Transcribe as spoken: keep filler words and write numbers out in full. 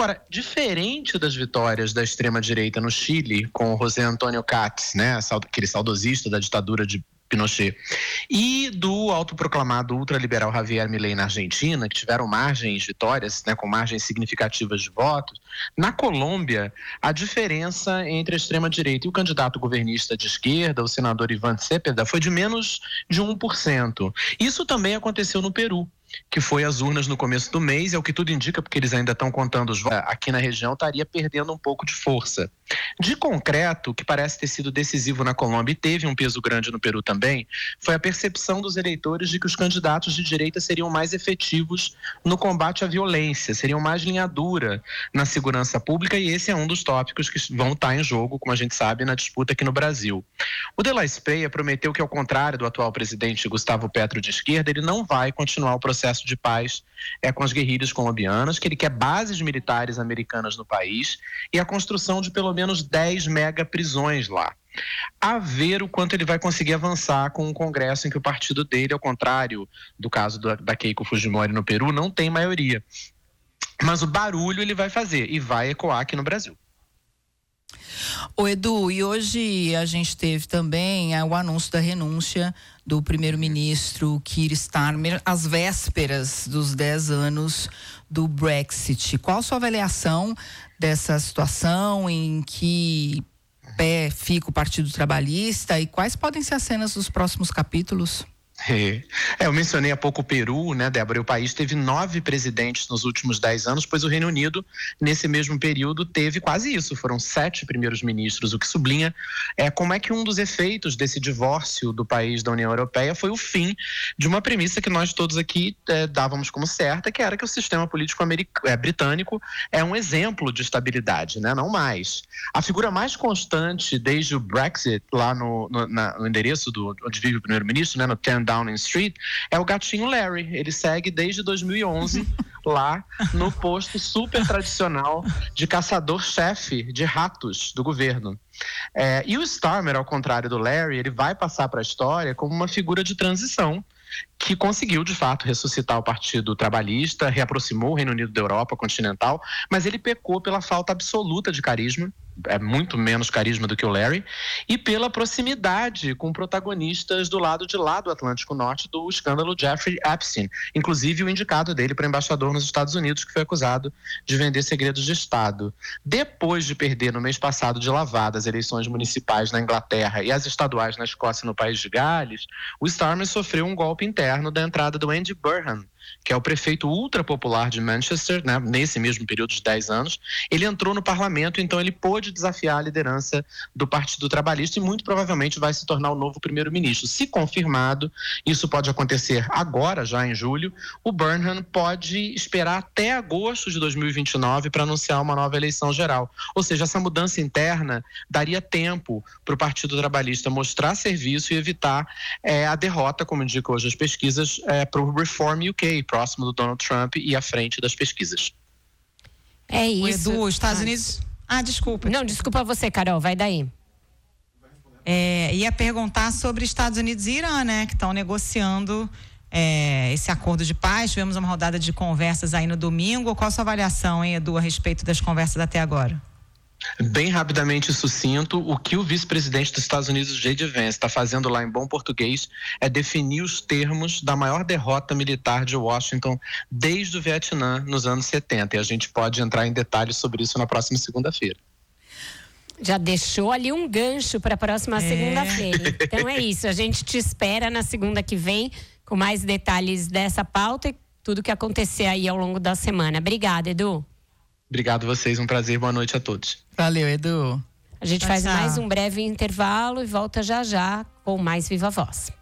Agora, diferente das vitórias da extrema-direita no Chile, com o José Antônio Katz, né, aquele saudosista da ditadura de Pinochet, e do autoproclamado ultraliberal Javier Milei na Argentina, que tiveram margens, vitórias, né, com margens significativas de votos, na Colômbia, a diferença entre a extrema-direita e o candidato governista de esquerda, o senador Iván Cepeda, foi de menos de um por cento. Isso também aconteceu no Peru, que foi às urnas no começo do mês, é o que tudo indica, porque eles ainda estão contando os votos, aqui na região estaria perdendo um pouco de força. De concreto, que parece ter sido decisivo na Colômbia e teve um peso grande no Peru também, foi a percepção dos eleitores de que os candidatos de direita seriam mais efetivos no combate à violência, seriam mais linha dura na segurança pública, e esse é um dos tópicos que vão estar em jogo, como a gente sabe, na disputa aqui no Brasil. O De La Espriella prometeu que, ao contrário do atual presidente Gustavo Petro de esquerda, ele não vai continuar o processo processo de paz é, com as guerrilhas colombianas, que ele quer bases militares americanas no país e a construção de pelo menos dez mega prisões lá. A ver o quanto ele vai conseguir avançar com um congresso em que o partido dele, ao contrário do caso da, da Keiko Fujimori no Peru, não tem maioria. Mas o barulho ele vai fazer e vai ecoar aqui no Brasil. Ô Edu, e hoje a gente teve também é, o anúncio da renúncia do primeiro-ministro Keir Starmer às vésperas dos dez anos do Brexit. Qual a sua avaliação dessa situação, em que pé fica o Partido Trabalhista e quais podem ser as cenas dos próximos capítulos? É, eu mencionei há pouco o Peru, né, Débora? E o país teve nove presidentes nos últimos dez anos, pois o Reino Unido, nesse mesmo período, teve quase isso. Foram sete primeiros ministros, o que sublinha é, como é que um dos efeitos desse divórcio do país da União Europeia foi o fim de uma premissa que nós todos aqui é, dávamos como certa, que era que o sistema político americano, é, britânico é um exemplo de estabilidade, né? Não mais. A figura mais constante desde o Brexit, lá no, no, na, no endereço do, onde vive o primeiro-ministro, né, no ten Downing Street, é o gatinho Larry. Ele segue desde dois mil e onze lá no posto super tradicional de caçador-chefe de ratos do governo. É, e o Starmer, ao contrário do Larry, ele vai passar para a história como uma figura de transição que conseguiu, de fato, ressuscitar o Partido Trabalhista, reaproximou o Reino Unido da Europa continental, mas ele pecou pela falta absoluta de carisma, é muito menos carisma do que o Larry, e pela proximidade com protagonistas do lado de lá do Atlântico Norte do escândalo Jeffrey Epstein, inclusive o indicado dele para embaixador nos Estados Unidos, que foi acusado de vender segredos de Estado. Depois de perder no mês passado de lavada as eleições municipais na Inglaterra e as estaduais na Escócia e no País de Gales, o Starmer sofreu um golpe interno da entrada do Andy Burnham, que é o prefeito ultra popular de Manchester, né, nesse mesmo período de dez anos. Ele entrou no parlamento, então ele pôde desafiar a liderança do Partido Trabalhista e muito provavelmente vai se tornar o novo primeiro-ministro. Se confirmado, isso pode acontecer agora, já em julho, o Burnham pode esperar até agosto de dois mil e vinte e nove para anunciar uma nova eleição geral. Ou seja, essa mudança interna daria tempo para o Partido Trabalhista mostrar serviço e evitar é, a derrota, como indicam hoje as pesquisas, é, para o Reform U K, próximo do Donald Trump e à frente das pesquisas. É isso. O Edu, os Estados Unidos... Ah, desculpa. Não, desculpa você, Carol, vai daí. É, ia perguntar sobre Estados Unidos e Irã, né, que estão negociando é, esse acordo de paz. Tivemos uma rodada de conversas aí no domingo. Qual a sua avaliação, hein, Edu, a respeito das conversas até agora? Bem rapidamente e sucinto, o que o vice-presidente dos Estados Unidos, J D. Vance, está fazendo lá em bom português é definir os termos da maior derrota militar de Washington desde o Vietnã nos anos setenta. E a gente pode entrar em detalhes sobre isso na próxima segunda-feira. Já deixou ali um gancho para a próxima é. segunda-feira. Então é isso, a gente te espera na segunda que vem com mais detalhes dessa pauta e tudo que acontecer aí ao longo da semana. Obrigada, Edu. Obrigado a vocês, um prazer, boa noite a todos. Valeu, Edu. A gente Tchau, faz tchau. mais um breve intervalo e volta já já com mais Viva Voz.